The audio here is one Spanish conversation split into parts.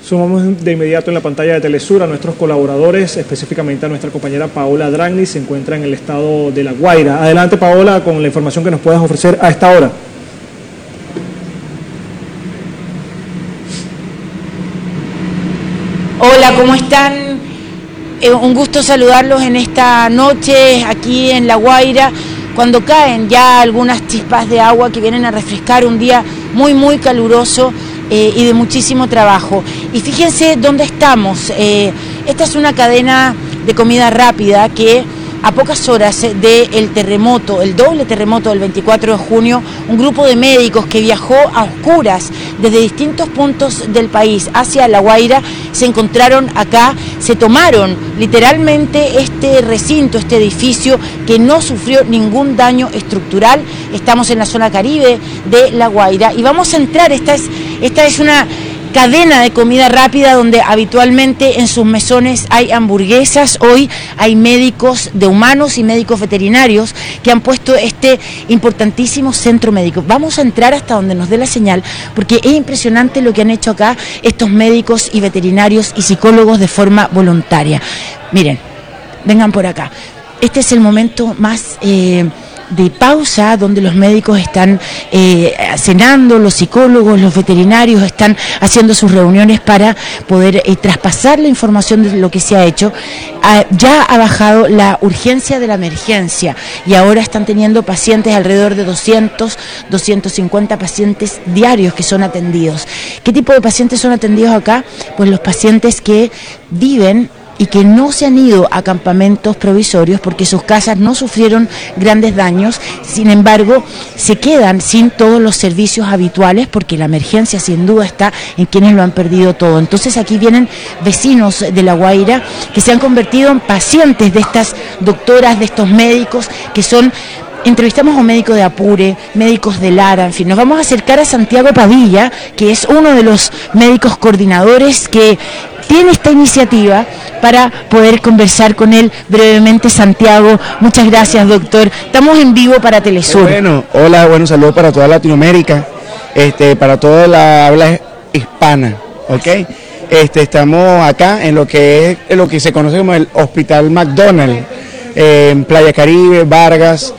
Sumamos de inmediato en la pantalla de Telesur a nuestros colaboradores, específicamente a nuestra compañera Paola Dragni, se encuentra en el estado de La Guaira. Adelante, Paola, con la información que nos puedas ofrecer a esta hora. Hola, ¿cómo están? Un gusto saludarlos en esta noche aquí en La Guaira, cuando caen ya algunas chispas de agua que vienen a refrescar un día muy caluroso y de muchísimo trabajo. Y fíjense dónde estamos. Esta es una cadena de comida rápida que a pocas horas del terremoto, el doble terremoto del 24 de junio, un grupo de médicos que viajó a oscuras desde distintos puntos del país hacia La Guaira, se encontraron acá, se tomaron literalmente este recinto, este edificio que no sufrió ningún daño estructural. Estamos en la zona Caribe de La Guaira y vamos a entrar. Esta es una cadena de comida rápida donde habitualmente en sus mesones hay hamburguesas. Hoy hay médicos de humanos y médicos veterinarios que han puesto este importantísimo centro médico. Vamos a entrar hasta donde nos dé la señal, porque es impresionante lo que han hecho acá estos médicos y veterinarios y psicólogos de forma voluntaria. Miren, vengan por acá. Este es el momento más de pausa, donde los médicos están cenando, los psicólogos, los veterinarios están haciendo sus reuniones para poder traspasar la información de lo que se ha hecho. Ya ha bajado la urgencia de la emergencia y ahora están teniendo pacientes, alrededor de 200, 250 pacientes diarios que son atendidos. ¿Qué tipo de pacientes son atendidos acá? Pues los pacientes que viven y que no se han ido a campamentos provisorios porque sus casas no sufrieron grandes daños, sin embargo se quedan sin todos los servicios habituales porque la emergencia sin duda está en quienes lo han perdido todo. Entonces aquí vienen vecinos de La Guaira que se han convertido en pacientes de estas doctoras, de estos médicos que son... Entrevistamos a un médico de Apure, médicos de Lara, en fin, nos vamos a acercar a Santiago Padilla, que es uno de los médicos coordinadores que tiene esta iniciativa, para poder conversar con él brevemente. Santiago, muchas gracias, doctor. Estamos en vivo para Telesur. Bueno, hola, bueno, saludos para toda Latinoamérica, para toda la habla hispana, ¿ok? Estamos acá en lo que se conoce como el Hospital McDonald, en Playa Caribe, Vargas,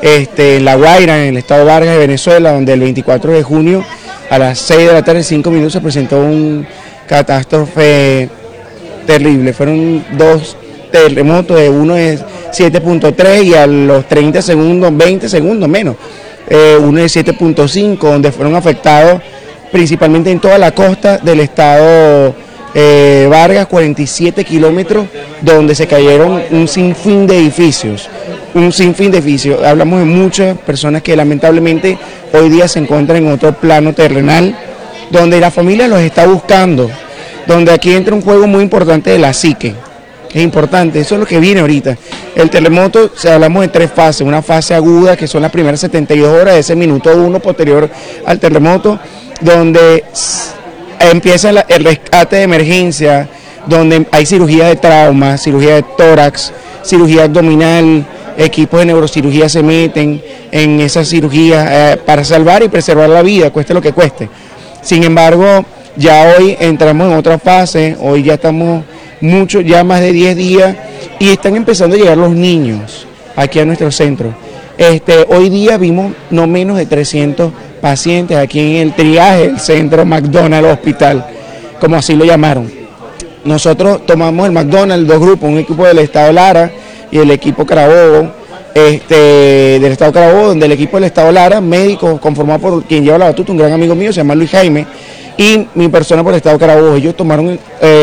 en La Guaira, en el estado de Vargas de Venezuela, donde el 24 de junio a las 6 de la tarde, 5 minutos, se presentó un catástrofe terrible. Fueron dos terremotos, uno es 7.3 y a los 30 segundos, 20 segundos menos, uno es 7.5, donde fueron afectados principalmente en toda la costa del estado Vargas, 47 kilómetros, donde se cayeron un sinfín de edificios. Hablamos de muchas personas que lamentablemente hoy día se encuentran en otro plano terrenal, donde la familia los está buscando, donde aquí entra un juego muy importante de la psique. Es importante, eso es lo que viene ahorita. El terremoto, hablamos de 3 fases, una fase aguda, que son las primeras 72 horas de ese minuto 1 posterior al terremoto, donde empieza el rescate de emergencia, donde hay cirugía de trauma, cirugía de tórax, cirugía abdominal, equipos de neurocirugía se meten en esa cirugía para salvar y preservar la vida, cueste lo que cueste. Sin embargo, ya hoy entramos en otra fase, hoy ya estamos ya más de 10 días y están empezando a llegar los niños aquí a nuestro centro. Hoy día vimos no menos de 300 pacientes aquí en el triaje, el centro McDonald Hospital, como así lo llamaron. Nosotros tomamos el McDonald, 2 grupos, un equipo del estado Lara y el equipo Carabobo, del estado Carabobo, donde el equipo del estado Lara, médico conformado por quien lleva la batuta, un gran amigo mío, se llama Luis Jaime, y mi persona por el estado Carabobo. Ellos tomaron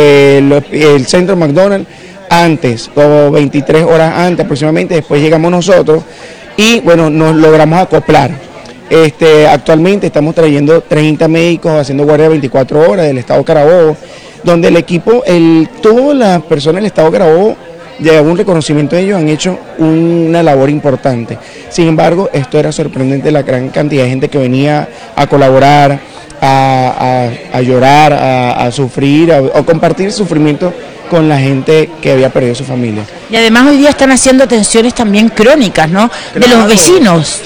el centro McDonald antes, como 23 horas antes aproximadamente, después llegamos nosotros y bueno, nos logramos acoplar. Actualmente estamos trayendo 30 médicos haciendo guardia 24 horas del estado Carabobo, donde el equipo, todas las personas del estado Carabobo, de algún reconocimiento de ellos, han hecho una labor importante. Sin embargo, esto era sorprendente, la gran cantidad de gente que venía a colaborar, a llorar, a sufrir, a compartir el sufrimiento con la gente que había perdido su familia. Y además hoy día están haciendo atenciones también crónicas, ¿no? Claro. De los vecinos.